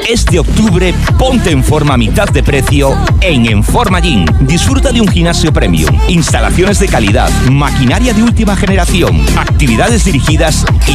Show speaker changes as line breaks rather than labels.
Este octubre, ponte en forma a mitad de precio en Enforma Gym. Disfruta de un gimnasio premium, instalaciones de calidad, maquinaria de última generación, actividades dirigidas y